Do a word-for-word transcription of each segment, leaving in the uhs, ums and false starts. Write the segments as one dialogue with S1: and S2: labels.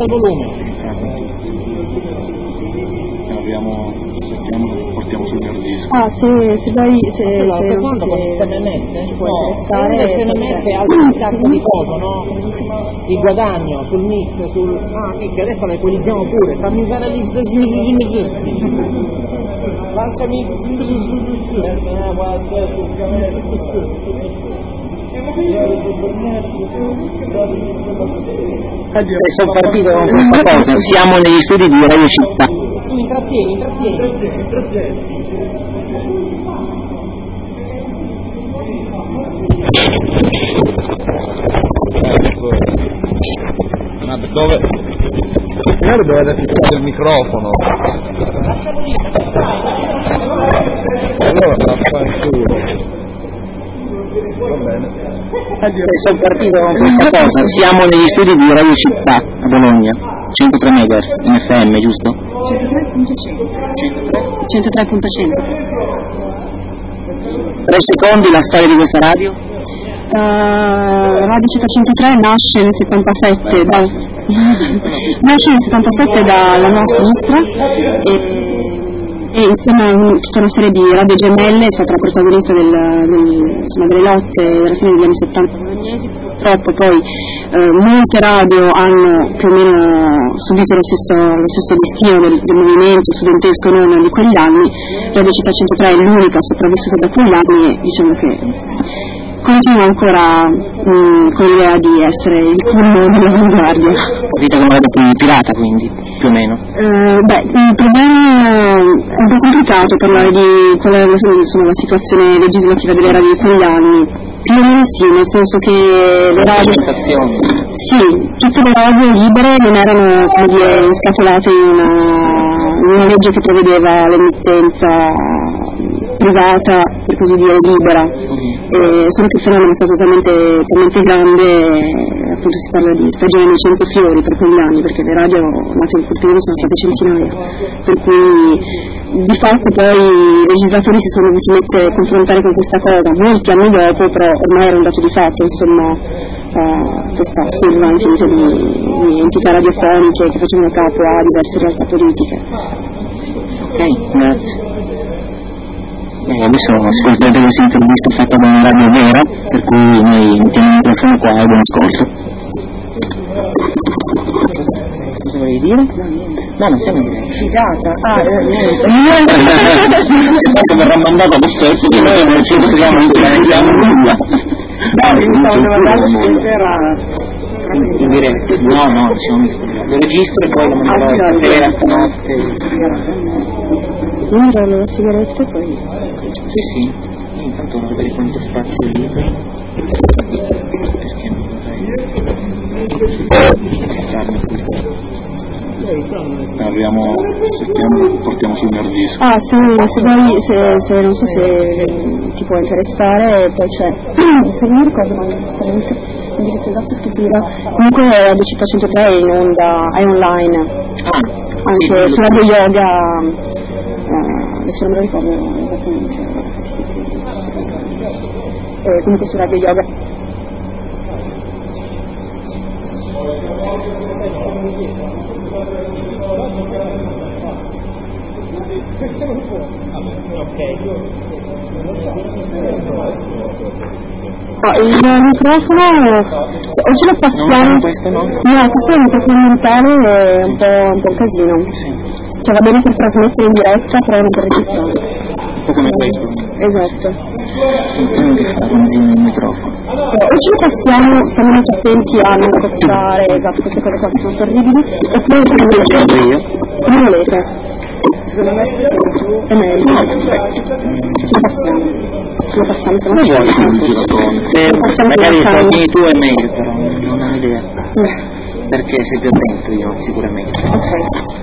S1: volume.
S2: Abbiamo, cerchiamo, portiamo sul mio disco.
S3: Ah, se, se vuoi, se,
S1: No,
S3: se non
S1: secondo
S3: si
S1: con il pennette,
S3: può
S1: no,
S3: interessare,
S1: il pennette ha un sacco di cose, no? Di guadagno sul mix, sul... Ah, mica, adesso le equalizziamo pure, fammi fare l'intervista. Lasciami
S4: sono partito con questa cosa, siamo negli studi di Radio Città.
S1: Intrattieni, intrattieni.
S2: Ma dove? Magari dovete fissare il microfono. Allora sta fa in culo. Va bene.
S4: Sono partito con questa cosa, siamo negli studi di Radio Città a Bologna, centotré megahertz in F M, giusto?
S3: centotré virgola cento.
S4: Tre secondi la storia di questa radio?
S3: Uh, Radio Città centotré nasce nel settantasette da, nasce nel settantasette dalla nuova sinistra e, e insieme a tutta una serie di radio gemelle è stata la protagonista del, del, insomma, delle lotte della fine degli anni settanta bolognesi. Purtroppo poi eh, molte radio hanno più o meno subito lo stesso, lo stesso destino del, del movimento studentesco non di quegli anni. Radio Città centotré è l'unica sopravvissuta da quegli anni e diciamo che continua ancora mh, con l'idea di essere il culo dell'avanguardia.
S4: Dite come radio più pirata, quindi, più o meno?
S3: Eh, beh, il problema è un po' complicato parlare di qual è insomma, la situazione legislativa delle radio di quegli anni. Più o meno sì, nel senso che le radio... Sì, tutte le radio libere non erano, come dire, inscatolate in una, in una legge che prevedeva l'emittenza privata, per così dire, libera. E solo che il fenomeno è stato talmente, talmente grande, appunto si parla di stagione dei cento fiori per quegli anni, perché le radio nate in Portoghese sono state centinaia, per cui di fatto poi i legislatori si sono dovuti mettere a confrontare con questa cosa molti anni dopo, però ormai era un dato di fatto, insomma, eh, questa selva infinita di, di entità radiofoniche che facevano capo a diverse realtà politiche.
S4: Ok, grazie. Eh, adesso ascoltate questa intervista fatta da una radio vera, per cui noi mettiamo il microfono qua e buon ascolto. Cosa volevi dire? No, non stiamo dire.
S3: Figata, ah,
S4: Tanto verrà mandato allo stesso, che noi non ci troviamo nulla.
S3: Dai, mi stavo domandando se era...
S4: In diretta? No, no, lo registro e poi lo mando stasera, stanotte.
S3: Io ero una sigaretta e poi...
S4: Sì, sì, intanto non vedere quanto spazio è libero. Perché non vorrei...
S2: Abbiamo, cerchiamo, portiamo sul mio disco.
S3: Ah, sì, se vuoi, se, se non so se ti può interessare, poi c'è, se non mi ricordo ma esattamente l'indirizzo esatto scrittura, comunque Radio Città centotré è in onda, è online,
S4: Ah,
S3: anche
S4: sì,
S3: su Radio Yoga, eh, adesso non me lo ricordo esattamente, eh, comunque su Radio Yoga. Ah, il microfono oggi lo passiamo.
S4: No, questo no.
S3: No, questo è un microfono mentale, è un po', un po' un casino. Cioè va bene per trasmettere in diretta, però non per registrare.
S4: Un po' come questo.
S3: Esatto.
S4: Sentiamo che fa casino il microfono.
S3: Eh, oggi lo passiamo, stiamo molto attenti a non copiare, esatto, queste cose qua che sono terribili. Oppure come volete.
S4: io?
S3: Come volete. Secondo me è meglio. Lo passiamo. Lo passiamo, se
S4: Come vuoi fare un girotone? Se magari fai tu è meglio, però non ho idea.
S3: Mm.
S4: Perché sei più attento io, sicuramente.
S3: Ok.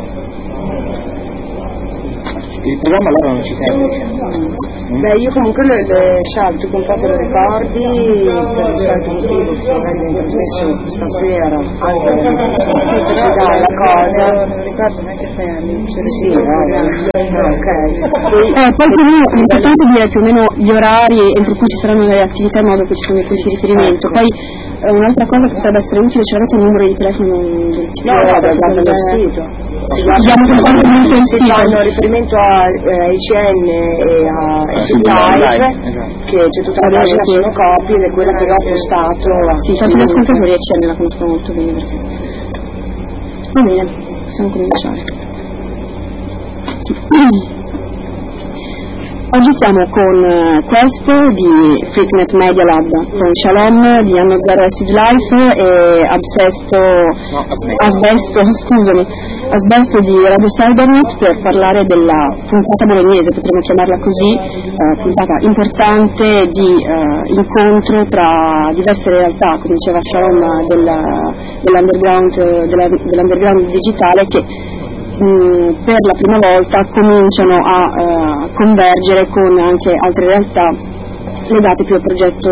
S4: Il programma allora non ci serve, diciamo.
S3: Beh, io comunque le, le scelte un po' te lo ricordi, per le scelte motivi che sono trasmesso stasera, anche così dai la cosa. Non ricordo neanche te anni. Sì, ok. Eh, poi comunque l'importante è dire più o meno gli orari entro cui ci saranno le attività in modo che ci sono dei punti di riferimento. Poi Eh, un'altra cosa che potrebbe essere utile, c'è il numero di telefono del
S5: no, no, guarda il sito.
S3: Abbiamo soltanto il
S5: si
S3: sito.
S5: fanno riferimento a eh, I C N e a Live, che c'è tutta la pagina, sono copie ed è quella che ho postato.
S3: Sì, tanti gli ascoltatori I C N la conoscono molto bene perché... Va bene, possiamo cominciare. Oggi siamo con Questo di Freaknet Media Lab, con Shalom di Anno Zero Acid Life e Absesto,
S2: No,
S3: Asbesto, scusami, Asbesto di Radio Cybernet per parlare della puntata bolognese, potremmo chiamarla così, eh, puntata importante di eh, incontro tra diverse realtà, come diceva Shalom, della, dell'underground, della, dell'underground digitale che per la prima volta cominciano a uh, convergere con anche altre realtà legate più al progetto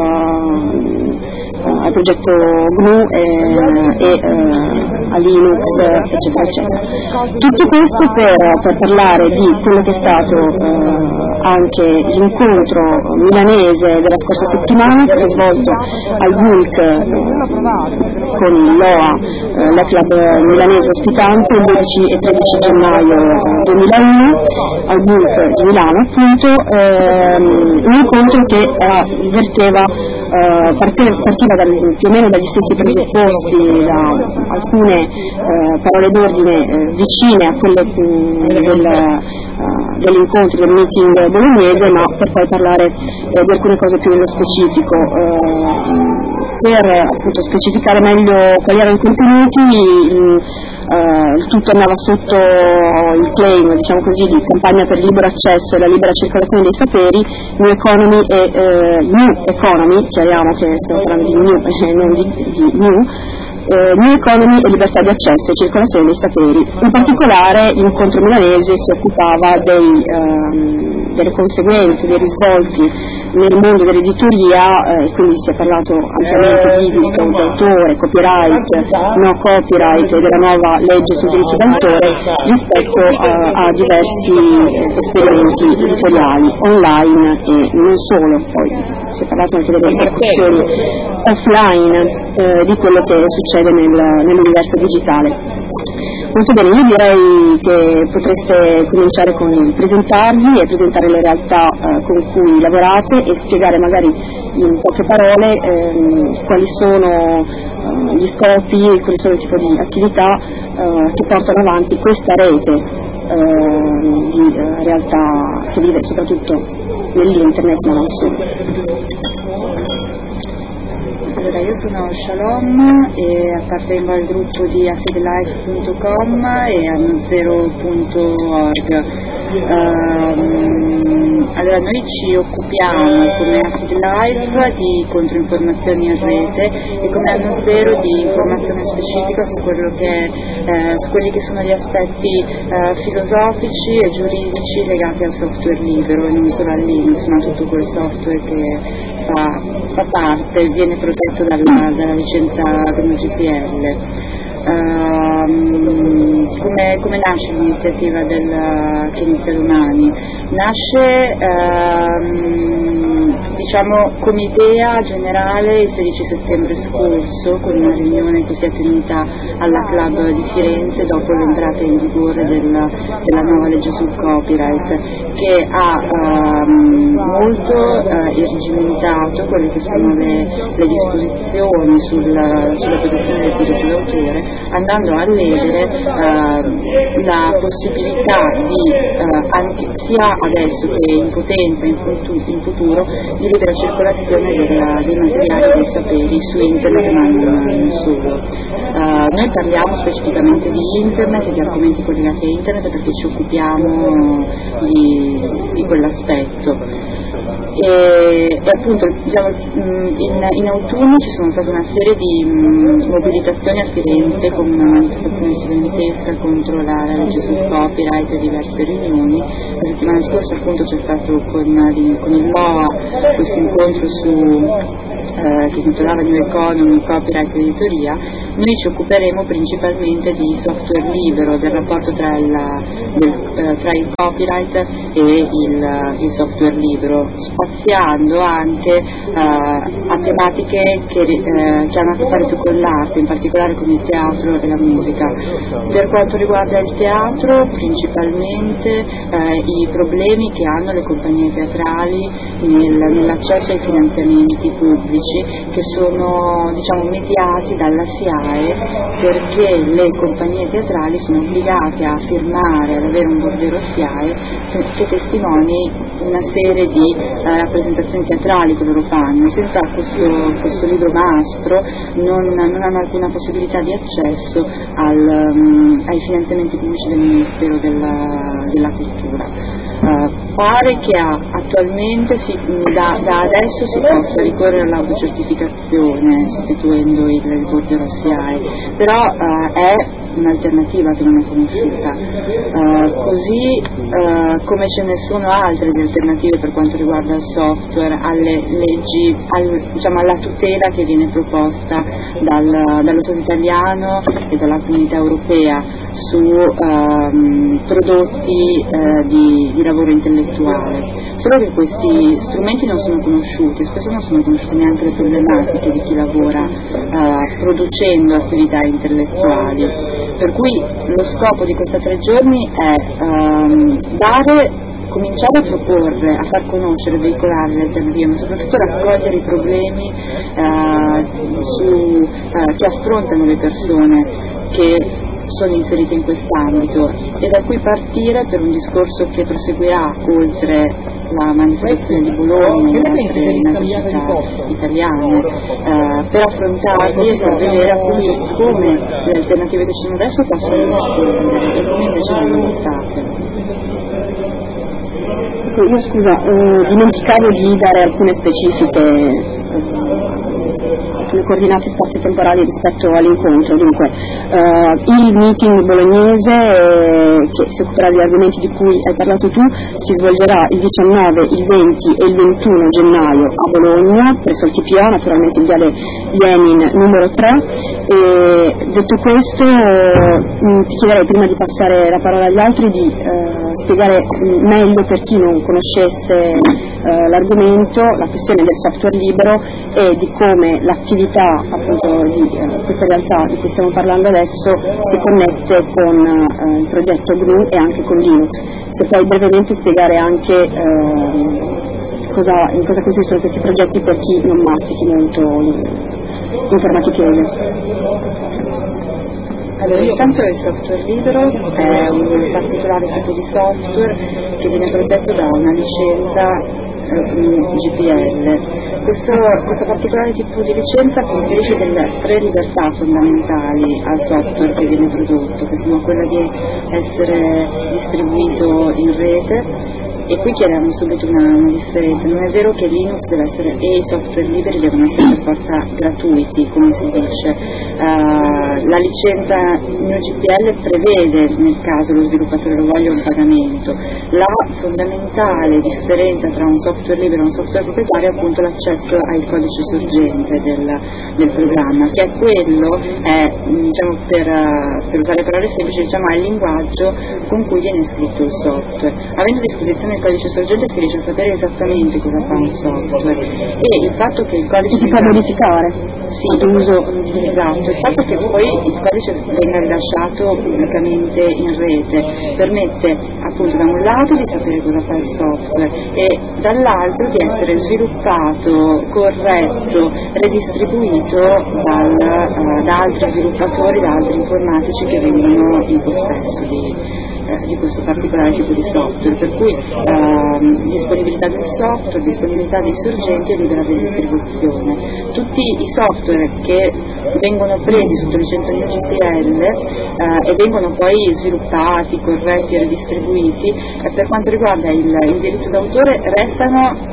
S3: uh, uh, al progetto G N U e, e uh, a Linux eccetera eccetera. Tutto questo per, per parlare di quello che è stato uh, anche l'incontro milanese della scorsa settimana che si è svolto al V U L C uh, con l'O A, eh, l'E C L A B milanese ospitante il dodici e tredici gennaio duemilauno al V U L C di Milano, appunto, ehm, un incontro che eh, verteva, eh, partiva, partiva dal, più o meno dagli stessi presupposti, da alcune eh, parole d'ordine eh, vicine a quelle mh, del, uh, dell'incontro, del meeting bolognese, ma per poi parlare eh, di alcune cose più nello specifico. Eh, per appunto specificare meglio quali erano i contenuti, il, uh, il tutto andava sotto il claim, diciamo così, di campagna per il libero accesso e la libera circolazione dei saperi, New Economy e uh, New Economy, chiariamo che stiamo parlando di New e non di, di New, eh, New Economy e libertà di accesso e circolazione dei saperi. In particolare l'incontro milanese si occupava dei, um, delle conseguenze, dei risvolti nel mondo dell'editoria, eh, quindi si è parlato ampiamente di diritto d'autore, copyright, no copyright e della nuova legge sul diritto d'autore rispetto a, a diversi eh, esperimenti editoriali online e non solo. Poi si è parlato anche delle ripercussioni offline eh, di quello che succede nel, nell'universo digitale. Molto bene, io direi che potreste cominciare con il presentarvi e presentare le realtà eh, con cui lavorate e spiegare magari in poche parole ehm, quali sono eh, gli scopi, quali sono il tipo di attività eh, che portano avanti questa rete eh, di eh, realtà che vive soprattutto nell'internet ma non solo.
S6: Allora, io sono Shalom e appartengo al gruppo di acidlife punto com e annozero punto org. Um, allora, noi ci occupiamo come Acid Life di controinformazioni in rete e come Anno Zero di informazione specifica su, quello che, eh, su quelli che sono gli aspetti eh, filosofici e giuridici legati al software libero e non solo al Linux, ma tutto quel software che fa, fa parte, viene protetto dalla, dalla licenza come G P L. Um, come, come nasce l'iniziativa del, che inizia domani? Nasce um, diciamo come idea generale il sedici settembre scorso con una riunione che si è tenuta alla Club di Firenze dopo l'entrata in vigore della, della nuova legge sul copyright che ha um, molto uh, irregimentato quelle che sono le, le disposizioni sulla, sulla protezione del diritto d'autore, andando a ledere uh, la possibilità di uh, anche, sia adesso che in potenza in, futu- in futuro di libera circolazione della, dei materiali, dei saperi su internet ma non, non solo. Uh, noi parliamo specificamente di internet e di argomenti collegati a internet perché ci occupiamo di, di quell'aspetto. E, e appunto diciamo, in, in autunno ci sono state una serie di mh, mobilitazioni a Firenze con una manifestazione studentesca contro la, la legge sul copyright e diverse riunioni. La settimana scorsa appunto c'è stato con, con il L O A questo incontro su, eh, che si intitolava New Economy, Copyright e Editoria Noi ci occuperemo principalmente di software libero, del rapporto tra il, del, eh, tra il copyright e il, il software libero, spaziando anche eh, a tematiche che, eh, che hanno a che fare più con l'arte, in particolare con il teatro e la musica. Per quanto riguarda il teatro, principalmente eh, i problemi che hanno le compagnie teatrali nel, nell'accesso ai finanziamenti pubblici, che sono, diciamo, mediati dalla S I A E, perché le compagnie teatrali sono obbligate a firmare, ad avere un bordero S I A E che testimoni una serie di eh, rappresentazioni teatrali che loro fanno. Senza questo, questo libro mastro non, non hanno alcuna possibilità di accesso al, um, ai finanziamenti pubblici del Ministero della, della Cultura. Uh, pare che a, attualmente si, da, da adesso si possa ricorrere all'autocertificazione sostituendo il, il bordero S I A E, però uh, è un'alternativa che non è conosciuta, uh, così uh, come ce ne sono altre di alternative per quanto riguarda il software alle leggi, al, diciamo alla tutela che viene proposta dal, dallo Stato italiano e dalla Comunità Europea su um, prodotti uh, di, di lavoro intellettuale, solo che questi strumenti non sono conosciuti, spesso non sono conosciute neanche le problematiche di chi lavora uh, producendo attività intellettuali, per cui lo scopo di questi tre giorni è um, dare, cominciare a proporre, a far conoscere, veicolare le alternative, ma soprattutto raccogliere i problemi uh, su, uh, che affrontano le persone che sono inserite in quest'ambito, e da cui partire per un discorso che proseguirà oltre la manifestazione di Bologna e altre città italiane, eh, per affrontarli e per vedere appunto come le alternative che ci sono adesso possono rispondere e come invece vanno adottate.
S3: Io scusa, eh, dimenticavo di dare alcune specifiche, alcune coordinate spazio-temporali rispetto all'incontro. Dunque, eh, il meeting bolognese eh, che si occuperà degli argomenti di cui hai parlato tu si svolgerà il diciannove, il venti e il ventuno gennaio a Bologna, presso il T P O, naturalmente in viale Lenin numero tre. E detto questo, eh, ti chiederei, prima di passare la parola agli altri, di eh, spiegare meglio, per chi non conoscesse eh, l'argomento, la questione del software libero e di come l'attività appunto di eh, questa realtà di cui stiamo parlando adesso si connette con eh, il progetto G N U e anche con Linux. Se puoi brevemente spiegare anche eh, cosa, in cosa consistono questi progetti per chi non mastichi molto l'informatichese.
S6: Allora, intanto il software libero è un particolare tipo di software che viene protetto da una licenza G P L. Questo, questo particolare tipo di licenza conferisce delle tre libertà fondamentali al software che viene prodotto, che sono quella di essere distribuito in rete. E qui chiariamo subito una, una differenza: non è vero che Linux deve essere, e i software liberi devono essere per forza gratuiti, come si dice. Uh, la licenza N U G P L prevede, nel caso lo sviluppatore lo voglia, un pagamento. La fondamentale differenza tra un software libero e un software proprietario è appunto l'accesso al codice sorgente del, del programma, che è quello, è, diciamo, per, per usare parole semplici, diciamo, è il linguaggio con cui viene scritto il software. Avendo a disposizione il codice sorgente si riesce a sapere esattamente cosa fa un software, e il fatto che il codice
S3: si può modificare.
S6: Sì, uso, esatto, il fatto che poi il codice venga rilasciato pubblicamente in rete permette appunto da un lato di sapere cosa fa il software e dall'altro di essere sviluppato, corretto, redistribuito dal, uh, da altri sviluppatori, da altri informatici che vengono in possesso di di questo particolare tipo di software, per cui ehm, disponibilità del software, disponibilità dei sorgenti e libera di distribuzione. Tutti i software che vengono presi sotto licenza di G P L eh, e vengono poi sviluppati, corretti e redistribuiti, eh, per quanto riguarda il, il diritto d'autore restano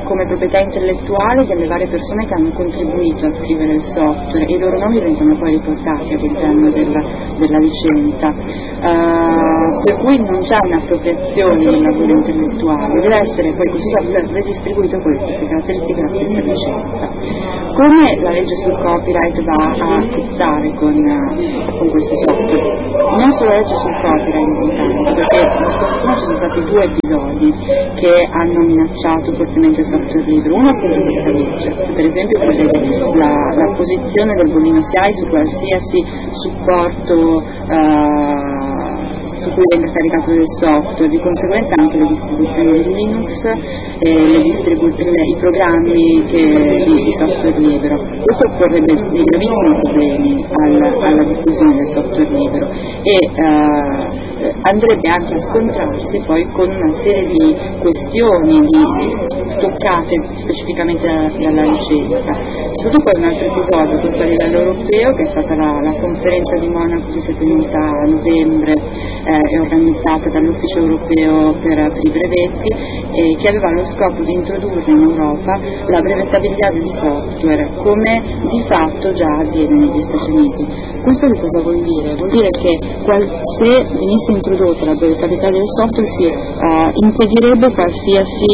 S6: come proprietà intellettuale delle varie persone che hanno contribuito a scrivere il software, e i loro nomi vengono poi riportati all'interno della, della licenza, uh, per cui non c'è un'appropriazione del lavoro intellettuale, deve essere poi questo software redistribuito con le stesse caratteristiche della stessa licenza. Come la legge sul copyright va a fissare con, con questo software? Non solo la legge sul copyright è importante, perché lo scorso anno ci sono stati due episodi che hanno minacciato fortemente il software libero. Uno appunto questa legge, che per esempio prevede la, la posizione del bollino S I A E su qualsiasi supporto uh, su cui venga caricato del software, di conseguenza anche le distribuzioni di Linux e le distribu- le, i programmi che, di, di software libero. Questo porrebbe dei gravissimi problemi al, alla diffusione del software libero e uh, andrebbe anche a scontrarsi poi con una serie di questioni di, toccate specificamente da, dalla licenza. C'è stato poi un altro episodio, questo a livello europeo, che è stata la, la conferenza di Monaco che si è tenuta a novembre, eh, è organizzata dall'Ufficio Europeo per, per i brevetti, e che aveva lo scopo di introdurre in Europa la brevettabilità del software, come di fatto già avviene negli Stati Uniti. Questo che cosa vuol dire? Vuol dire che qual- se venisse introdotta la brevettabilità del software si uh, impedirebbe qualsiasi,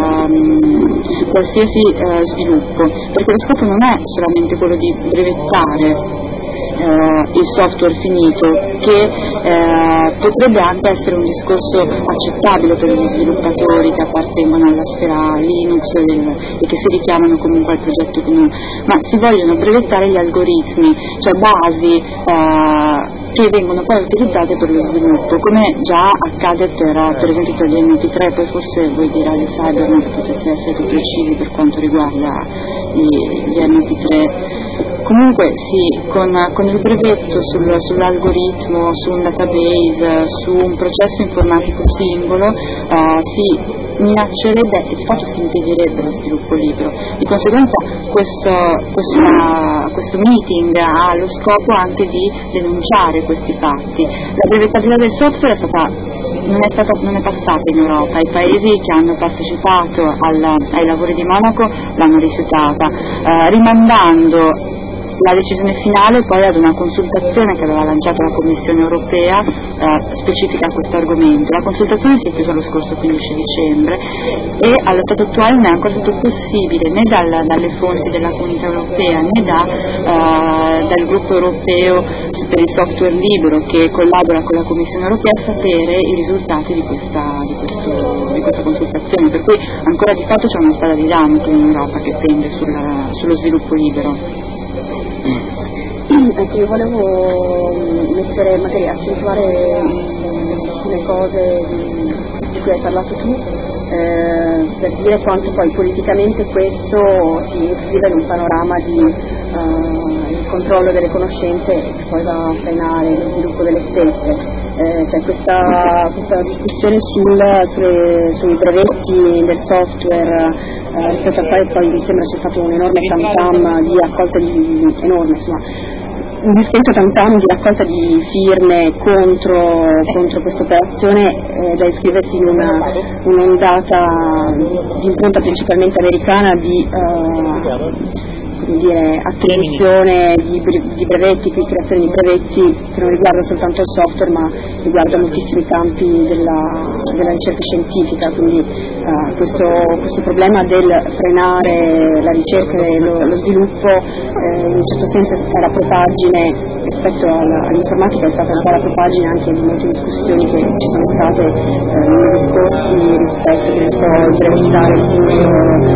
S6: um, qualsiasi uh, sviluppo, perché lo scopo non è solamente quello di brevettare Uh, il software finito, che uh, potrebbe anche essere un discorso accettabile per gli sviluppatori che appartengono alla sfera Linux del, e che si richiamano comunque al progetto comune, ma si vogliono brevettare gli algoritmi, cioè basi uh, che vengono poi utilizzate per lo sviluppo, come già accade per, per esempio per gli M P tre. Poi forse voi di Radio Cybernet potete essere più precisi per quanto riguarda gli, gli M P tre. Comunque sì, con, con il brevetto sul, sull'algoritmo, su un database, su un processo informatico singolo, eh, si minaccerebbe e di fatto si impedirebbe lo sviluppo libero. Di conseguenza questo, questa, questo meeting ha lo scopo anche di denunciare questi fatti. La brevettabilità del software è stata, non, è stata, non è passata in Europa, i paesi che hanno partecipato al, ai lavori di Monaco l'hanno rifiutata, eh, rimandando la decisione finale poi ad una consultazione che aveva lanciato la Commissione Europea eh, specifica a questo argomento. La consultazione si è chiusa lo scorso quindici dicembre e allo stato attuale non è ancora stato possibile né dal, dalle fonti della Comunità Europea né da, eh, dal gruppo europeo per il software libero che collabora con la Commissione Europea sapere i risultati di questa, di questo, di questa consultazione, per cui ancora di fatto c'è una spada di Damocle in Europa che pende sulla, sullo sviluppo libero.
S3: Ecco, io volevo mettere, magari accentuare alcune cose di cui hai parlato tu, eh, per dire quanto poi politicamente questo si iscrive in un panorama di eh, il controllo delle conoscenze che poi va a frenare lo sviluppo delle stesse. Eh, c'è questa, questa discussione sul, sulle, sui brevetti del software, eh, rispetto al quale poi mi sembra c'è stato un enorme tam tam di raccolta di enorme, insomma, un discreto tam tam di raccolta di firme contro, contro questa operazione, eh, da iscriversi in una, un'ondata di impronta principalmente americana di eh, dire, attribuzione di, di brevetti, di creazione di brevetti che non riguarda soltanto il software ma riguarda moltissimi campi della, della ricerca scientifica, quindi uh, questo, questo problema del frenare la ricerca e lo, lo sviluppo eh, in un certo senso è la propagine rispetto alla, all'informatica, è stata un po' la propagine anche di molte discussioni che ci sono state eh, nei mesi scorsi rispetto, che ne so, il brevettare il singolo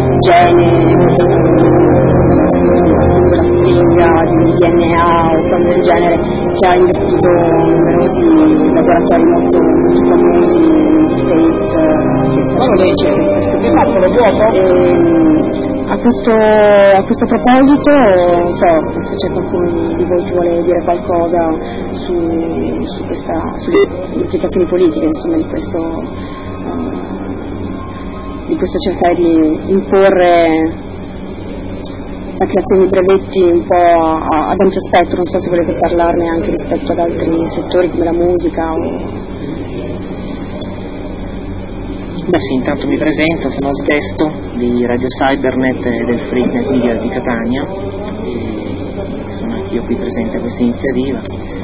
S3: gene la stringa di D N A o cose del genere, che ha investito numerosi laboratori molto, molto famosi, State,
S1: Ma non è questo che fatto lo vuoto?
S3: a questo, a questo proposito, non so se c'è qualcuno di voi che vuole dire qualcosa su, su questa, sulle implicazioni politiche, insomma, di questo, uh, di questo cercare di imporre la creazione di brevetti un po' a, ad ampio spettro. Non so se volete parlarne anche rispetto ad altri settori come la musica o...
S7: Beh sì, intanto mi presento, sono Asbesto di Radio Cybernet e del FreeNet Media di Catania e sono anch'io qui presente a questa iniziativa,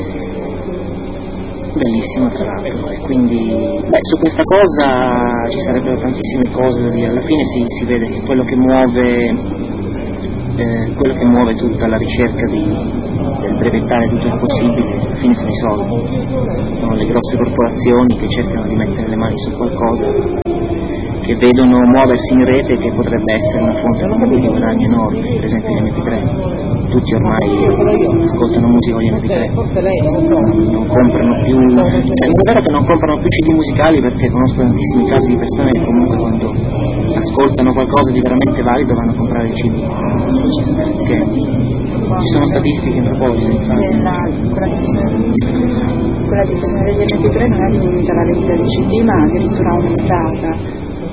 S7: bellissima tra l'altro, e quindi beh, su questa cosa ci sarebbero tantissime cose da dire. Alla fine si, si vede che quello che muove Eh, quello che muove tutta la ricerca di, del brevettare tutto il possibile alla fine sono i soldi, sono le grosse corporazioni che cercano di mettere le mani su qualcosa, che vedono muoversi in rete che potrebbe essere una fonte di guadagno enorme, per esempio gli emme pi tre. Tutti ormai ascoltano musica con gli emme pi tre, non comprano più, cioè non è vero che non comprano più C D musicali, perché conosco tantissimi casi di persone che comunque quando ascoltano qualcosa di veramente valido vanno a comprare il C D, che ci sono statistiche in proposito.
S6: Quella diffusione degli emme pi tre non è diminuita la vendita di C D, ma addirittura aumentata.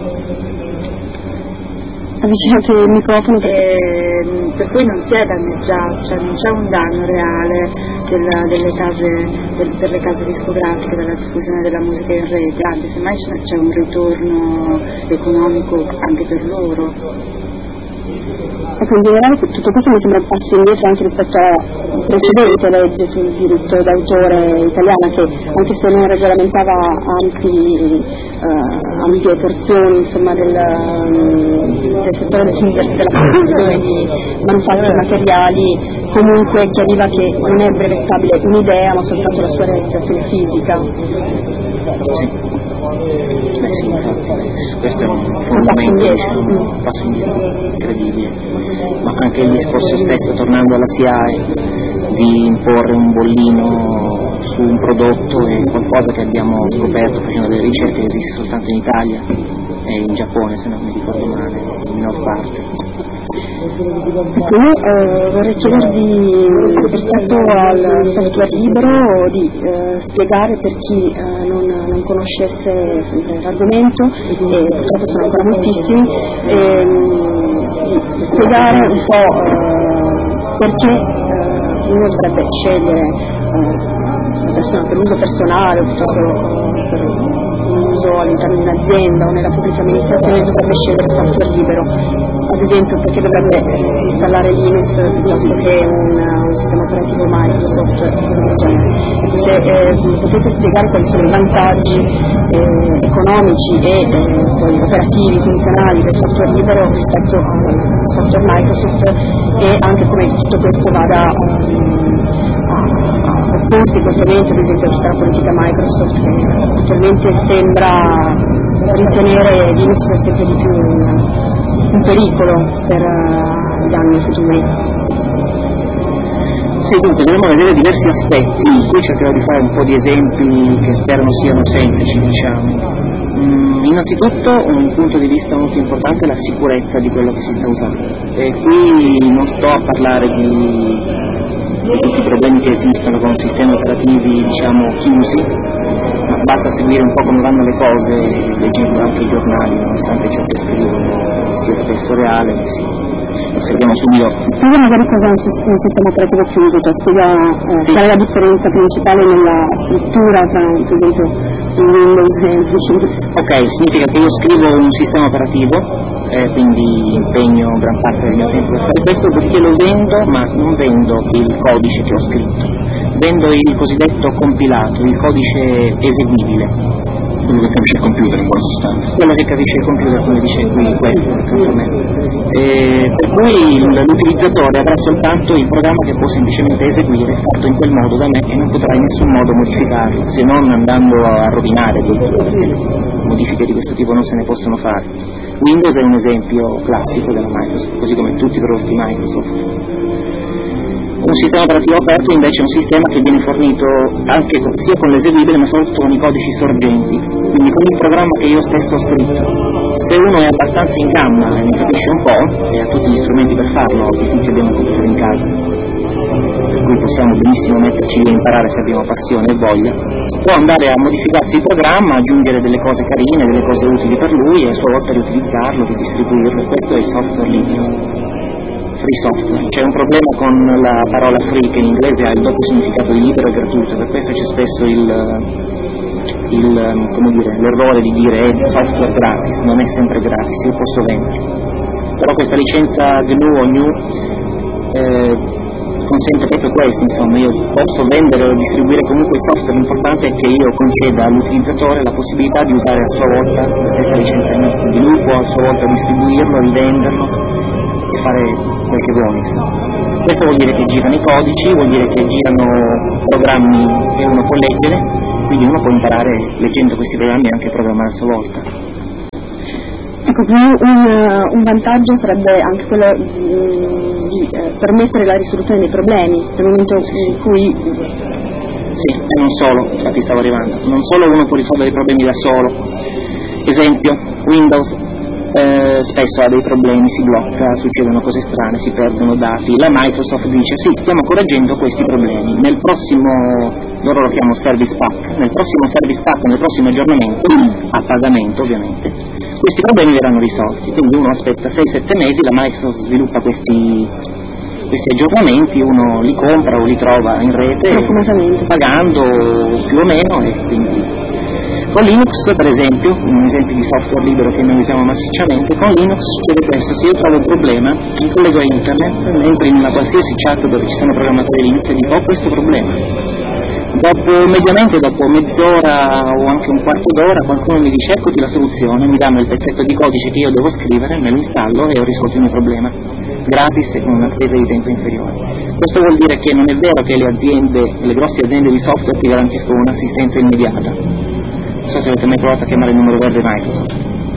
S3: Avvicinate il microfono
S6: e, per cui non si è danneggiato, cioè non c'è un danno reale della, delle case, del, per le case discografiche della diffusione della musica in rete, anzi semmai c'è un ritorno economico anche per loro.
S3: Ecco, in generale tutto questo mi sembra un passo indietro anche rispetto alla precedente legge sul diritto d'autore italiana, che anche se non regolamentava ampi, uh, ampie porzioni insomma, del, del settore della produzione di manufatti materiali, comunque chiariva che non è brevettabile un'idea ma soltanto la sua realizzazione fisica.
S7: Sì. Eh sì, questo è un fondamento, un passo indietro incredibile, ma anche il discorso stesso, tornando alla S I A E, di imporre un bollino su un prodotto è qualcosa che abbiamo scoperto facendo delle ricerche, che esiste soltanto in Italia e in Giappone, se non mi ricordo male, in minor parte.
S3: Io eh, vorrei chiedervi, rispetto al software libero, di eh, spiegare per chi eh, non, non conoscesse sempre l'argomento, e purtroppo sono ancora moltissimi, ehm, di spiegare un po' eh, perché eh, uno dovrebbe scegliere eh, una persona per uso personale o piuttosto eh, per un uso all'interno di un'azienda o nella pubblica amministrazione dovrebbe scegliere software libero. Ad esempio, perché dovrebbe installare Linux piuttosto che un, un sistema operativo Microsoft, se eh, potete spiegare quali sono i vantaggi eh, economici e eh, poi operativi, funzionali del software libero rispetto al software Microsoft, e anche come tutto questo vada a, a opporsi equamente ad esempio a tutta la politica Microsoft, che attualmente sembra ritenere Linux sempre di più un pericolo per uh, gli anni futuri.
S7: Sì, dunque dovremo vedere diversi aspetti, qui cercherò di fare un po' di esempi che spero non siano semplici, diciamo. Mm, innanzitutto un punto di vista molto importante è la sicurezza di quello che si sta usando, e qui non sto a parlare di, di tutti i problemi che esistono con sistemi operativi diciamo chiusi, ma basta seguire un po' come vanno le cose, leggendo anche i giornali, nonostante ciò che scrivono sia spesso reale, sì. Osserviamo subito.
S3: Spiega magari cosa è un, un sistema operativo chiuso, cioè spiega eh, sì. Qual è la differenza principale nella scrittura tra, per esempio, Windows e Linux.
S7: Ok, significa che io scrivo un sistema operativo, eh, quindi impegno gran parte del mio tempo per fare questo, perché lo vendo, ma non vendo il codice che ho scritto, vendo il cosiddetto compilato, il codice eseguibile.
S2: Quello che capisce il computer in buona sostanza.
S7: Quello che capisce il computer, come dice qui questo, accanto a me. E per cui l'utilizzatore avrà soltanto il programma che può semplicemente eseguire, fatto in quel modo da me, e non potrà in nessun modo modificarlo, se non andando a rovinare tutto, perché modifiche di questo tipo non se ne possono fare. Windows è un esempio classico della Microsoft, così come tutti i prodotti Microsoft. Un sistema operativo aperto invece è un sistema che viene fornito anche sia con l'eseguibile ma soprattutto con i codici sorgenti, quindi con il programma che io stesso ho scritto. Se uno è abbastanza in gamma e ne capisce un po', e ha tutti gli strumenti per farlo, che tutti abbiamo un computer in casa, per cui possiamo benissimo metterci a imparare se abbiamo passione e voglia, può andare a modificarsi il programma, aggiungere delle cose carine, delle cose utili per lui, e a sua volta riutilizzarlo, ridistribuirlo. Questo è il software libero. Free software. C'è un problema con la parola free, che in inglese ha il doppio significato di libero e gratuito, per questo c'è spesso il, il, come dire, l'errore di dire è software gratis, non è sempre gratis, io posso venderlo. Però questa licenza G N U o G N U eh, consente proprio questo, insomma, io posso vendere o distribuire comunque il software, l'importante è che io conceda all'utilizzatore la possibilità di usare a sua volta la stessa licenza G N U, può a sua volta distribuirlo, rivenderlo e fare quel che vuole, insomma. Questo vuol dire che girano i codici, vuol dire che girano programmi che uno può leggere, quindi uno può imparare leggendo questi programmi anche a programmare a sua volta.
S3: Ecco, quindi un, un vantaggio sarebbe anche quello di, di eh, permettere la risoluzione dei problemi nel momento in cui...
S7: Sì, e non solo, infatti stavo arrivando, non solo uno può risolvere i problemi da solo. Esempio, Windows eh, spesso ha dei problemi, si blocca, succedono cose strane, si perdono dati, la Microsoft dice sì, stiamo correggendo questi problemi, nel prossimo, loro lo chiamano service pack, nel prossimo service pack, nel prossimo aggiornamento, a pagamento ovviamente, questi problemi verranno risolti, quindi uno aspetta sei sette mesi, la Microsoft sviluppa questi, questi aggiornamenti, uno li compra o li trova in rete pagando più o meno, e quindi con Linux per esempio, un esempio di software libero che noi usiamo massicciamente, con Linux succede questo: se io trovo un problema mi collego a internet, entro in una qualsiasi chat dove ci sono programmatori Linux e dico ho questo problema. Dopo, mediamente dopo mezz'ora o anche un quarto d'ora qualcuno mi dice eccoti la soluzione, mi danno il pezzetto di codice che io devo scrivere, me lo installo e ho risolto il mio problema, gratis e con una spesa di tempo inferiore. Questo vuol dire che non è vero che le aziende, le grosse aziende di software ti garantiscono un'assistenza immediata. Non so se avete mai provato a chiamare il numero verde Microsoft,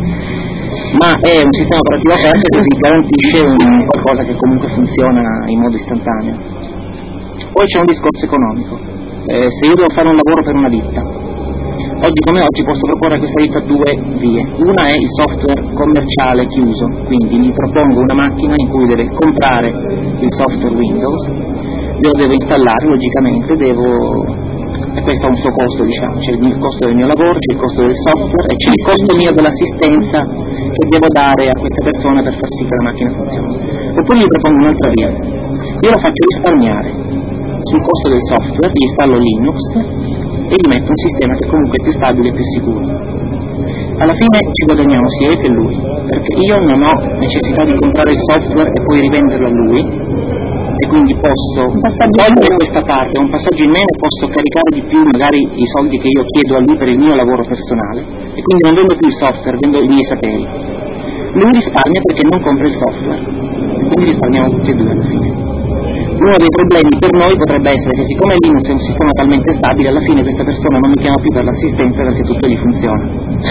S7: ma è un sistema operativo aperto che vi garantisce un qualcosa che comunque funziona in modo istantaneo. Poi c'è un discorso economico. Eh, se io devo fare un lavoro per una ditta, oggi come oggi posso proporre a questa ditta due vie. Una è il software commerciale chiuso, quindi gli propongo una macchina in cui deve comprare il software Windows, lo devo installare logicamente, devo... e questo ha un suo costo, diciamo, c'è il costo del mio lavoro, c'è il costo del software e c'è il costo mio dell'assistenza che devo dare a questa persona per far sì che la macchina funzioni. Oppure gli propongo un'altra via, io lo faccio risparmiare sul costo del software, gli installo Linux e gli metto un sistema che comunque è più stabile e più sicuro. Alla fine ci guadagniamo sia io che lui, perché io non ho necessità di comprare il software e poi rivenderlo a lui, e quindi posso togliere questa parte, è un passaggio in meno, posso caricare di più magari i soldi che io chiedo a lui per il mio lavoro personale, e quindi non vendo più il software, vendo i miei saperi. Lui risparmia perché non compra il software, quindi risparmiamo tutti e due alla fine. Uno dei problemi per noi potrebbe essere che siccome Linux è un sistema talmente stabile, alla fine questa persona non mi chiama più per l'assistenza perché tutto gli funziona.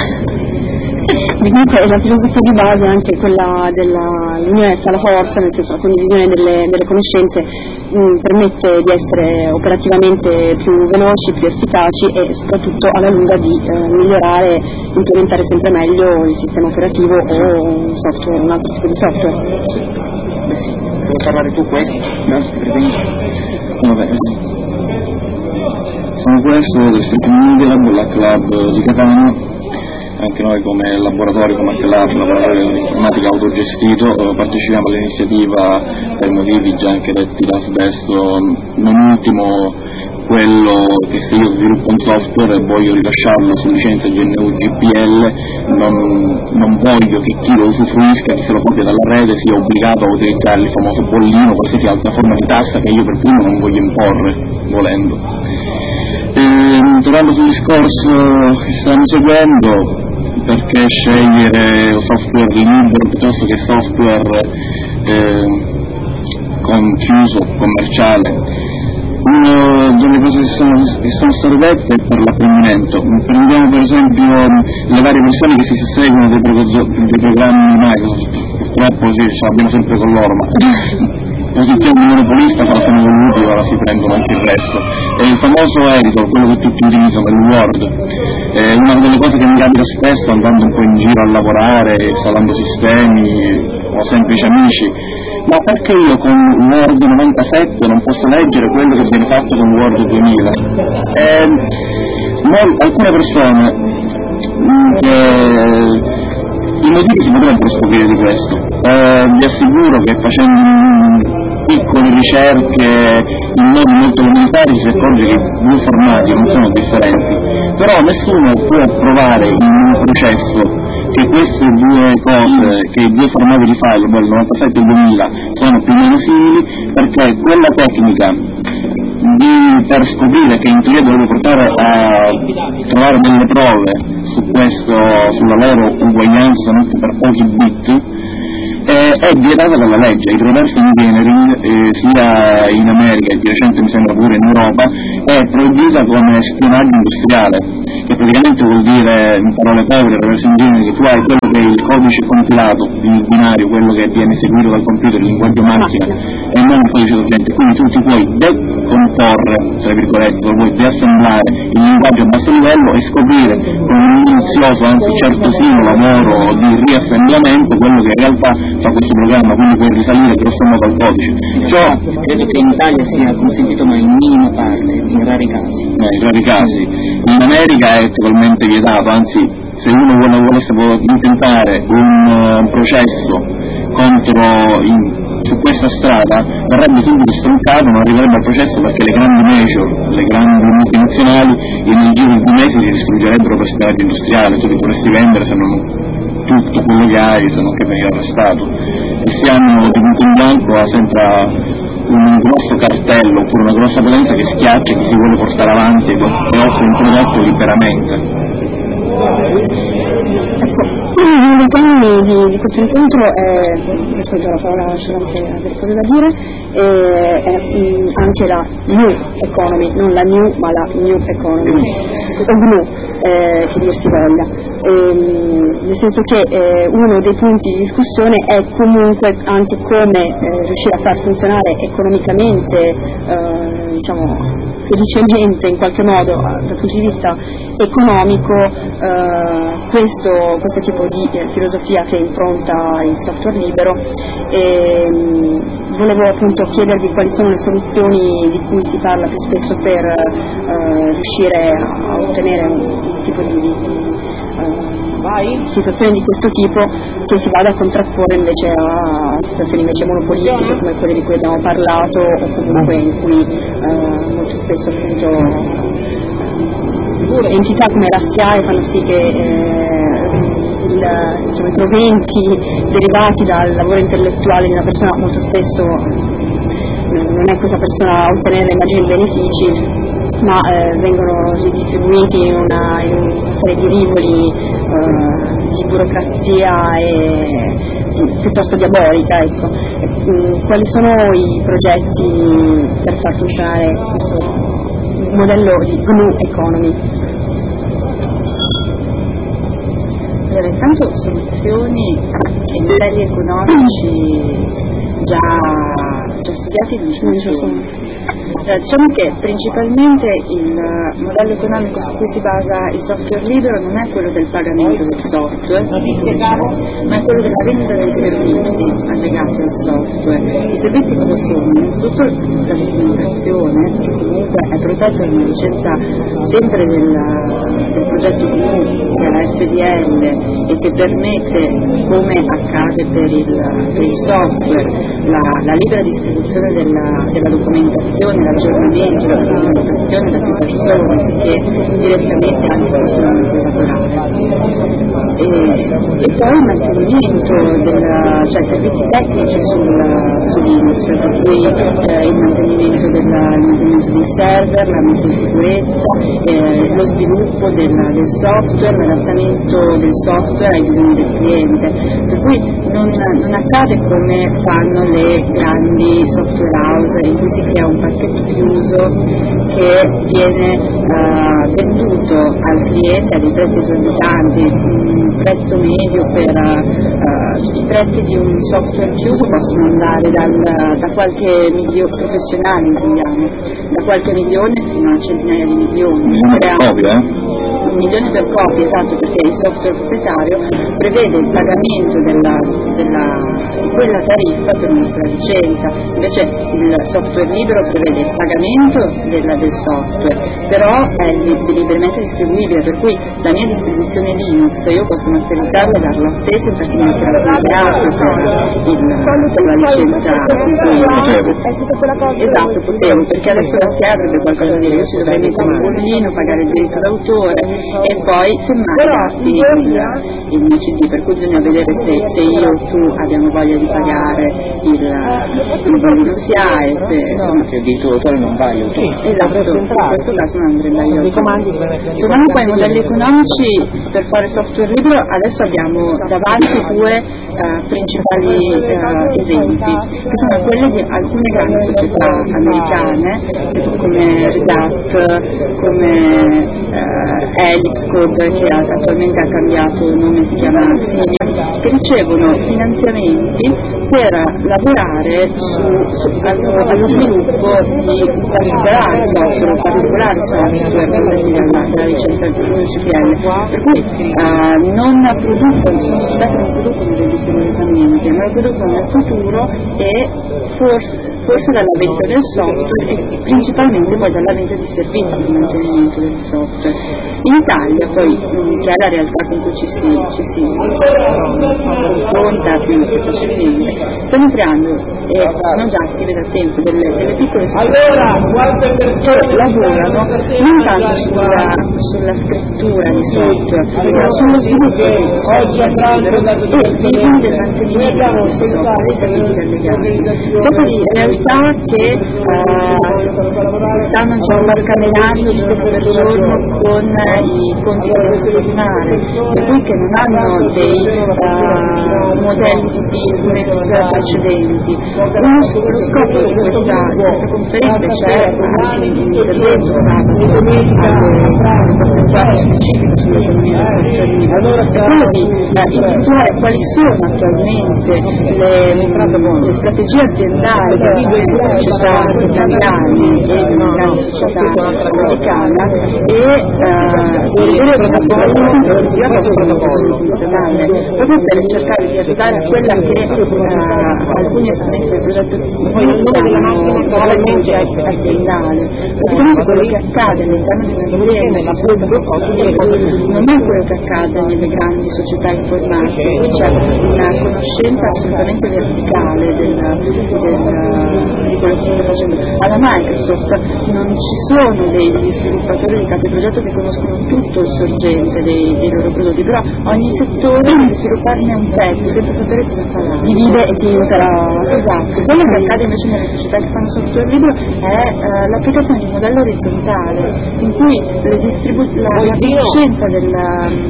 S3: Comunque la filosofia di base è anche quella dell'unità, la forza, nel senso la condivisione delle, delle conoscenze mh, permette di essere operativamente più veloci, più efficaci e soprattutto alla lunga di eh, migliorare, implementare sempre meglio il sistema operativo o un software, un altro tipo di software.
S7: Beh sì, vuoi parlare tu questo? No, presente?
S2: Vabbè. Sono questo del Community Lab, la club di Catania. Anche noi come laboratorio, come anche Lab, laboratorio di informatica autogestito, eh, partecipiamo all'iniziativa per motivi già anche detti da Sdesto, non ultimo quello che se io sviluppo un software e voglio rilasciarlo su licenza G N U G P L, non, non voglio che chi lo usufruisca, che se lo copia dalla rete, sia obbligato a utilizzare il famoso bollino, qualsiasi altra forma di tassa che io per primo non voglio imporre, volendo. E, tornando sul discorso che stiamo seguendo, perché scegliere software libero piuttosto che software eh, con chiuso, commerciale? Una delle cose che sono, che sono state dette è per l'apprendimento. Prendiamo per esempio le varie versioni che si seguono dei, pro- dei programmi di Microsoft, purtroppo sì, ce l'abbiamo sempre con loro, ma posizione di monopolista quando sono voluti ora si prendono anche il resto. E il famoso editor, quello che tutti utilizzano, il Word, è una delle cose che mi capita spesso andando un po' in giro a lavorare, installando sistemi o semplici amici. Ma perché io con Word novantasette non posso leggere quello che viene fatto con Word duemila? Eh, mol- alcune persone che i motivi si potrebbero scoprire di questo. Eh, vi assicuro che facendo piccole ricerche in modi molto elementari si accorge che i due formati non sono differenti, però nessuno può provare in un processo che queste due cose, che i due formati di file, il novantasette e il duemila, sono più o meno simili, perché quella tecnica di, per scoprire che in teoria doveva portare a trovare delle prove su questo, sulla loro uguaglianza anche per pochi bit, eh, è vietata dalla legge. Il reverse engineering, eh, sia in America e di recente mi sembra pure in Europa, è proibita come spionaggio industriale, che praticamente vuol dire, in parole povere, reverse engineering, che tu hai quello che è il codice compilato, il binario, quello che viene eseguito dal computer, il linguaggio macchina, e non il codice sorgente, quindi tu ti puoi decomporre, tra virgolette, lo puoi riassemblare il linguaggio a basso livello e scoprire con un minuzioso, anzi certosino lavoro di riassemblamento quello che in realtà fa questo programma, quindi puoi risalire grosso modo al codice. Ciò
S7: credo che in Italia sia consentito ma in minima parte, in rari casi.
S2: Eh, in rari casi. In America è totalmente vietato, anzi se uno vuole, volesse intentare un uh, processo contro in, su questa strada verrebbe subito stroncato, non arriverebbe al processo perché le grandi major, le grandi multinazionali in il giro di due mesi ti distruggerebbero per spionaggio industriale, tu li potresti vendere se non tutto quello che hai, se non che venire arrestato. E stiamo di punto in bianco ha sempre un grosso cartello oppure una grossa potenza che schiaccia chi si vuole portare avanti e offre un prodotto liberamente.
S3: Uno dei temi di, di questo incontro è, per la parola c'è anche delle cose da dire, è, è anche la New Economy, non la New ma la New Economy, o Gnu, eh, che dir si voglia, e, nel senso che eh, uno dei punti di discussione è comunque anche come eh, riuscire a far funzionare economicamente, eh, diciamo felicemente in qualche modo dal punto di vista economico eh, questo, questo tipo di eh, filosofia che impronta il software libero, e mh, volevo appunto chiedervi quali sono le soluzioni di cui si parla più spesso per eh, riuscire a ottenere un, un tipo di, di eh, situazione di questo tipo che si vada a contrapporre invece a situazioni invece monopolistiche come quelle di cui abbiamo parlato, o comunque in cui eh, molto spesso appunto eh, entità come la S I A E fanno sì che eh, il, diciamo, i proventi derivati dal lavoro intellettuale di una persona molto spesso non è questa persona a ottenere immagini benefici, ma eh, vengono ridistribuiti in una, in una serie di rivoli eh, di burocrazia e piuttosto diabolica, ecco. E, quali sono i progetti per far funzionare questo modello di Gnu Economy?
S6: Allora, intanto soluzioni in termini economici già, già studiati non ci sono. Cioè, diciamo che principalmente il modello economico su cui si basa il software libero non è quello del pagamento del software, ma è quello della vendita dei servizi allegati al software. I servizi cosa sono? Innanzitutto la documentazione, che comunque è protetta da una licenza sempre del, del progetto comune, che è la F D L, e che permette, come accade per il, per il software, la, la libera distribuzione della, della documentazione, l'aggiornamento, la comunicazione da più persone che direttamente anche possono esagerare. E, e poi il mantenimento, della, cioè servizi tecnici sul, su Linux, per cui eh, il mantenimento, della, il mantenimento dei server, la messa in sicurezza, eh, lo sviluppo del, del software, l'adattamento del software ai bisogni del cliente. Per cui non, non accade come fanno le grandi software house in cui si crea un pacchetto chiuso che viene uh, venduto al cliente a dei prezzi esorbitanti, un prezzo medio per uh, i prezzi di un software chiuso possono andare dal, da qualche milione professionale, intendiamo, da qualche milione fino a centinaia di milioni. Un milione per copia, esatto, perché il software proprietario prevede il pagamento della, della di quella tariffa per una sola licenza. Invece il software libero prevede il pagamento della, del software, però è li- liberamente distribuibile, per cui la mia distribuzione Linux io posso masterizzarla e darla a te senza che mi sia pagato per, il, per la licenza in cui esatto, potevo, perché adesso la S I A avrebbe qualcosa da dire, io ci dovrei mettere un bollino, pagare il diritto d'autore e poi semmai darti il, il mio C D, per cui bisogna vedere se, se io o tu abbiamo voglia di pagare il, il bollino S I A e se insomma
S7: che il diritto d'autore non va io tu.
S6: esatto, in questo caso non andremo io. Tornando poi ai modelli economici per fare software libero, adesso abbiamo davanti due uh, principali uh, esempi, che sono quelli di alcune grandi società americane come Red Hat, come uh, Helix Code, che attualmente ha cambiato nome, si chiama Symbian, che ricevono finanziamenti per lavorare su, su, allo, allo sviluppo di particolari software, particolari software relativi alla, alla licenza del C P L, per cui uh, non producono, sono società che non producono reddito immediatamente, ma lo producono nel futuro e forse, forse dalla vendita del software e principalmente poi dalla vendita di servizi di mantenimento del software. In Italia poi, che è la realtà con cui ci si, ci si confronta più, più facilmente, stiamo creando e sono già attive da tempo delle, delle piccole società che lavorano non tanto sulla, sulla scrittura di software, ma sullo sviluppo di software libero e vivono del mantenimento di software, dei servizi allegati. Dopo di realtà che uh, si stanno diciamo, barcamenando due per giorno con i conti di mare, per cui che non hanno dei uh, modelli di business precedenti. Uno, lo scopo di questa, di questa conferenza c'è anche un intervento stato alle percentuali specifiche sull'economia del software libero, è quello di uh, individuare quali sono attualmente le, le strategie aziendali delle società italiane e delle grandi società americane e vedere questa prospettiva possono funzionare, proprio per cercare di arrivare a quella che uh, alcuni esponenti del progetto chiamano nuova legge aziendale. Praticamente quello che accade all'interno di un'azienda che sviluppa software non è quello che accade nelle grandi società informatiche, qui c'è una conoscenza assolutamente verticale del, del, di quello che si sta facendo. Alla Microsoft non ci sono degli sviluppatori di capi progetto che conoscono tutto il sorgente dei, dei loro prodotti, però ogni settore deve svilupparne un pezzo senza sapere cosa farà, divide e ti aiuterà. Esatto, quello che accade invece nelle società che fanno software libero è uh, l'applicazione di un modello orizzontale in cui le distribu- la, la conoscenza della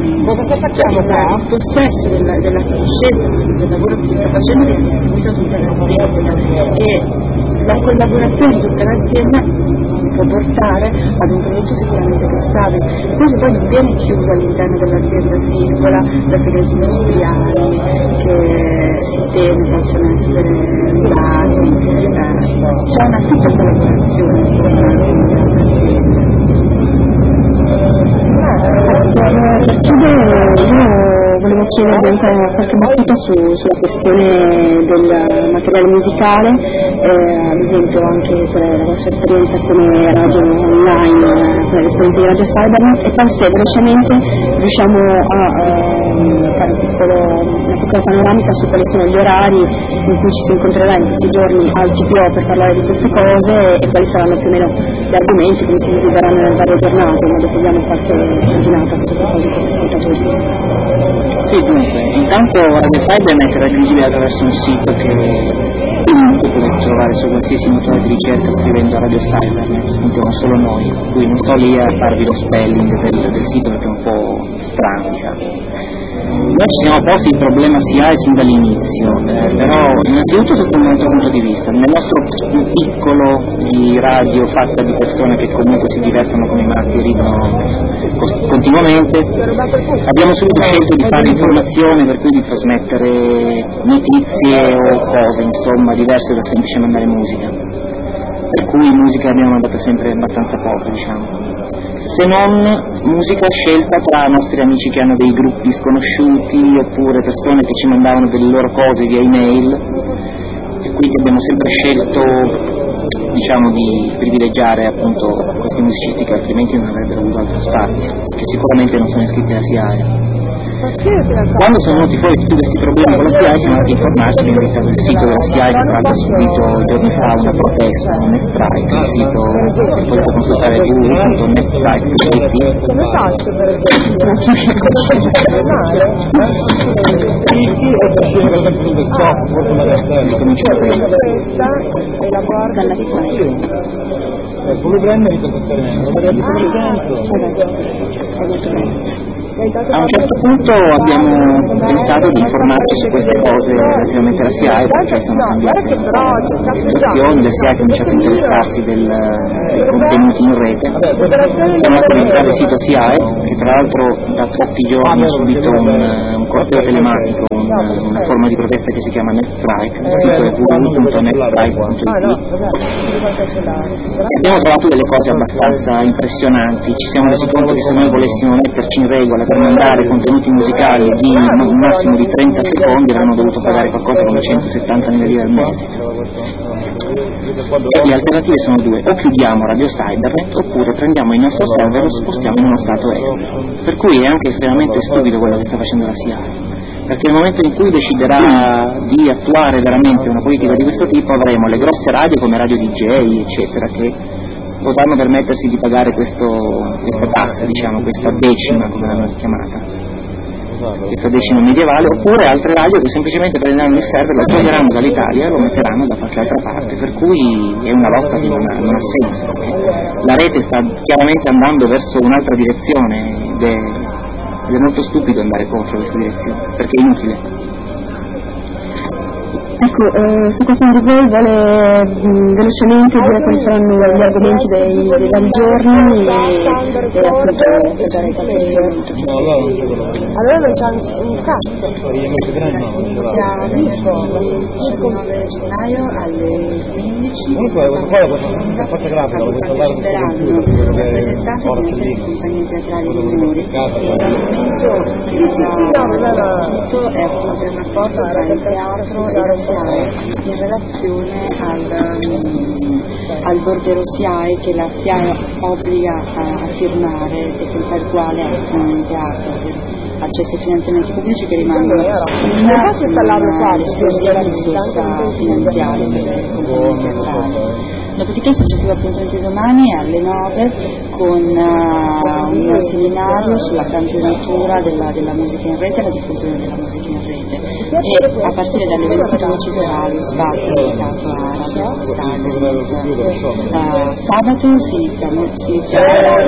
S6: diciamo, il possesso della, della conoscenza del lavoro che si sta facendo viene distribuito a tutte le aziende e la collaborazione di tutte le aziende può portare ad un prodotto sicuramente più stabile. Questo poi non viene chiuso all'interno dell'azienda singola da segreti industriali che si teme possono essere usati, eh, c'è una tutta collaborazione con
S3: per chiudere io volevo chiedere qualche battuta su, sulla questione del materiale musicale, eh, ad esempio anche per la vostra esperienza come radio online, eh, per l'esperienza di Radio Cybernet, e poi se velocemente riusciamo a eh, fare un piccolo, una piccola panoramica su quali sono gli orari in cui ci si incontrerà in questi giorni al T P O per parlare di queste cose e quali saranno più o meno gli argomenti, come si divulgeranno nelle varie giornate, in modo che diamo qualche coordinata a questo proposito per gli ascoltatori.
S7: Sì, dunque, intanto Radio Cybernet è raggiungibile attraverso un sito che potete trovare su qualsiasi motore di ricerca scrivendo Radio Cybernet, sentiamo solo noi, qui non sto lì a farvi lo spelling del, del sito perché è un po' strano, diciamo. Noi ci siamo posti il problema S I A E sin dall'inizio, eh, però innanzitutto sotto un altro punto di vista, nel nostro piccolo di radio fatta di persone che comunque si divertono con i matti e ridono continuamente, abbiamo subito scelto di fare informazione, per cui di trasmettere notizie o cose insomma diverse da semplice mandare musica, per cui musica abbiamo mandato sempre abbastanza poco, diciamo. se non musica scelta tra nostri amici che hanno dei gruppi sconosciuti oppure persone che ci mandavano delle loro cose via email, e quindi abbiamo sempre scelto, diciamo, di privilegiare appunto questi musicisti che altrimenti non avrebbero avuto altro spazio, che sicuramente non sono iscritti alla SIAE. Quando sono venuti fuori tutti questi problemi con la SIAE siamo andati a informarci, abbiamo visto il sito della SIAE che tra l'altro ha subito giorni fa una protesta, un netstrike, il sito che potete consultare w w w punto netstrike punto i t.
S5: Come faccio per questa e la guarda alla
S1: come prendere il trasferimento?
S7: A un certo punto abbiamo pensato di informarci su queste cose relativamente alla SIAE, perché sono cambiate le situazioni, la SIAE ha cominciato a interessarsi del, dei contenuti in rete. Siamo andati a visitare il sito SIAE, che tra l'altro da pochi giorni ha subito un, un corteo telematico, un, una forma di protesta che si chiama NetStrike, il sito è w w w punto netstrike punto i t. Abbiamo trovato delle cose abbastanza impressionanti, ci siamo resi conto che se noi volessimo metterci in regola per mandare contenuti musicali di un massimo di trenta secondi avremmo dovuto pagare qualcosa come centosettantamila lire al mese. E le alternative sono due: o chiudiamo Radio Cybernet oppure prendiamo il nostro server e lo spostiamo in uno stato estero. Per cui è anche estremamente stupido quello che sta facendo la SIAE, perché nel momento in cui deciderà di attuare veramente una politica di questo tipo avremo le grosse radio come Radio D J eccetera che potranno permettersi di pagare questo, questa tassa, diciamo, questa decima, come l'hanno chiamata, questa decima medievale, oppure altre radio che semplicemente prenderanno il server, lo toglieranno dall'Italia e lo metteranno da qualche altra parte, per cui è una lotta che non ha, non ha senso. La rete sta chiaramente andando verso un'altra direzione ed è, ed è molto stupido andare contro questa direzione, perché è inutile.
S3: Ecco, eh, se qualcuno di voi vuole mh, velocemente dire quali saranno gli argomenti dei, dei vari giorni e, e appunto dare qualche argomento.
S5: Allora non c'è un cazzo.
S6: Il nove gennaio alle quindici
S1: faccia grafica,
S6: parteciperanno rappresentanti di sette compagnie teatrali minori. L'argomento è appunto il rapporto tra il teatro e la SIAE in relazione al, um, al bordello SIAE che la SIAE obbliga a, a firmare e senza il quale un teatro accesso ai finanziamenti pubblici che rimangono una esclusiva risorsa finanziaria per le compagnie teatrali. Dopodiché il successivo appuntamento domani è alle nove con uh, un seminario sulla campionatura della, della musica in rete e la diffusione della musica in rete, e a partire dalle ventidue ci sarà lo spazio dedicato a Radio Cybernet. Uh, sabato si inizia, si inizia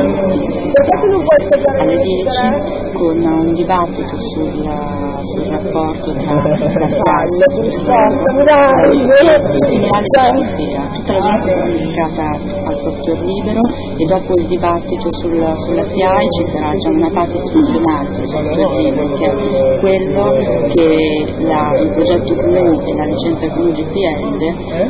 S6: alle dieci con un dibattito sul, sul rapporto tra la tutta la gente dedicata al software libero, e dopo il dibattito sul, sulla SIAE ci sarà già una parte istituzionale sul software libero, che è quello che la, il progetto G N U e la licenza G N U G P L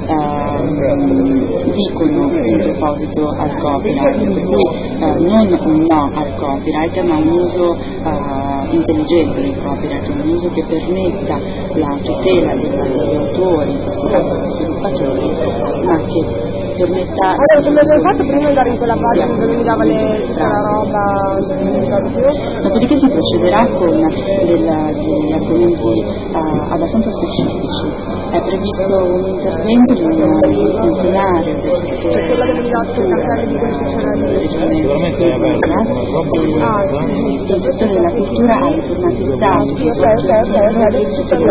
S6: eh, dicono in proposito al copyright, per cui eh, non un no al copyright ma un uso eh, intelligente del copyright, un uso che permetta la tutela degli autori, in questo caso degli sviluppatori, ma che permetta...
S5: Allora, come avevo fatto prima di andare in quella parte dove mi dava le, tutta la roba, non mi ricordo più.
S6: Dopodiché si procederà con del, degli argomenti uh, abbastanza specifici. È previsto un intervento di un funzionario del settore
S5: Cioè quello che mi dà tutto il cartello di quello che c'era lì.
S6: Il settore della cultura ha informatizzato
S5: Sì, ok, ok, ok, adesso ci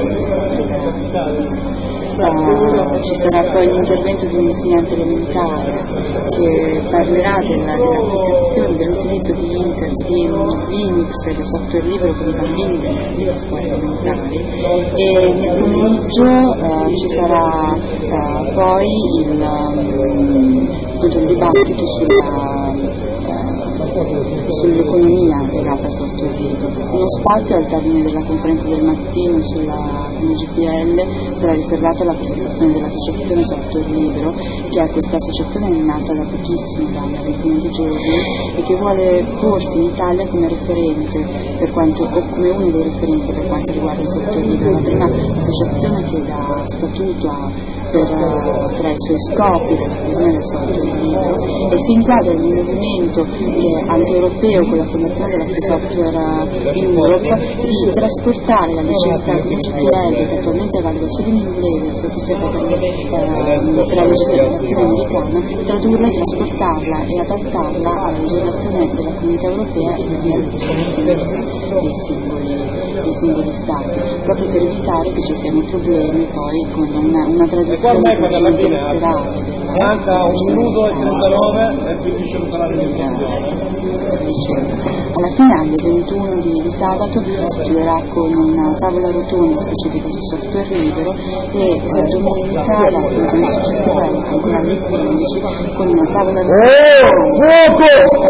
S6: Uh, ci sarà poi l'intervento di un insegnante elementare che parlerà della, dell'applicazione dell'utilizzo di, Inter, di Linux e del software libero per i bambini delle, delle scuole elementari, e nel pomeriggio uh, ci sarà uh, poi il, um, il dibattito sulla uh, sull'economia legata al software libero. Uno spazio al termine della conferenza del mattino sulla G P L sarà riservato alla presentazione dell'associazione Software Libero, che è questa associazione nata da pochissimo, da una ventina di giorni, e che vuole porsi in Italia come referente per quanto, o come uno dei referenti per quanto riguarda il software libero, la prima associazione che dà statuto a, per, tra i suoi scopi la diffusione del software libero, e si inquadra in un movimento che è anti-europeo con la fondazione della Free Software Europe di trasportare la licenza G P L, che attualmente è valida solo in inglese, sottoscritta per, eh, per la legislazione americana, tradurla, trasportarla e adattarla alla legislazione della Comunità Europea e via dei singoli, dei singoli stati, proprio per evitare che ci siano problemi poi con una, una traduzione letterale.
S1: Manca un minuto e trentanove e quindi c'è tutta la
S6: alla finale, il ventuno di, di sabato, si chiuderà con una tavola rotonda specifica sul software libero e eh, domenica, la domenica successiva, ancora alle quindici, con una tavola rotonda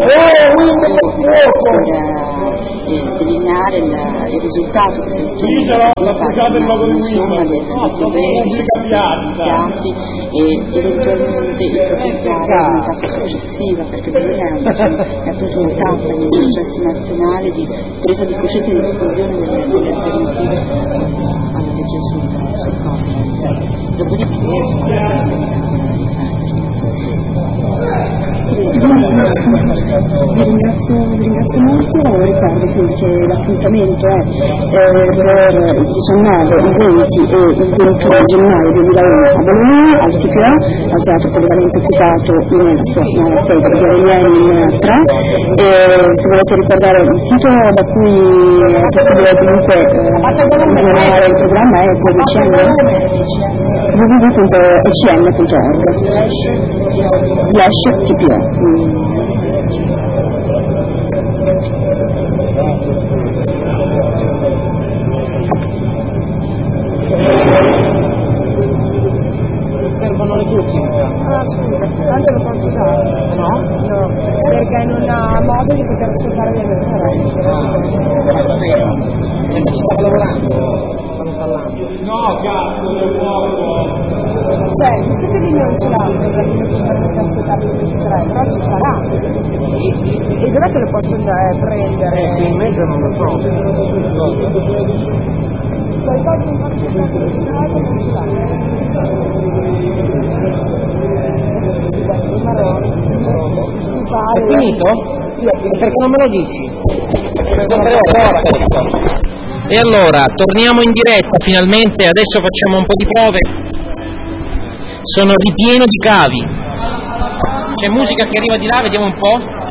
S6: per eh, delineare il, il risultato che si ottiene, insomma, dei problemi iniziati e eventualmente ipotizzare una tappa successiva, perché per me è, un, è proprio una tappa di processi nazionali di presa di coscienza e di diffusione delle, delle alternative alla legge sul, sul copyright. Dopodiché vi ringrazio, vi ringrazio molto. Ricordo quindi che l'appuntamento è eh, per il diciannove, il venti e il ventuno gennaio duemilauno a Bologna, al T P O, al Teatro Polivalente Occupato nella sua nuova sede di Aureliani tre. E se volete ricordare il sito da cui è possibile comunque aggiornare eh, il programma è w c m punto e c m punto org slash T P O.
S1: Servono le cuffie?
S5: Ah, scusa, tanto lo posso usare?
S1: No?
S5: No, perché non ha modo di poter ascoltare le mie parole.
S1: Va bene. E ci stava lavorando? Stanno parlando? No, cazzo, non può.
S5: Cioè, visto che lì non ce l'ha, perché non si permette ascoltare il tre, però ci sarà. E dov'è che lo posso andare a prendere?
S1: Eh, in mezzo non lo so.
S5: Qualcosa in particolare non ce l'ha.
S1: È finito? E perché non me lo dici?
S8: E allora, torniamo in diretta finalmente, adesso facciamo un po' di prove. Sono ripieno di cavi. C'è musica che arriva di là, vediamo un po'.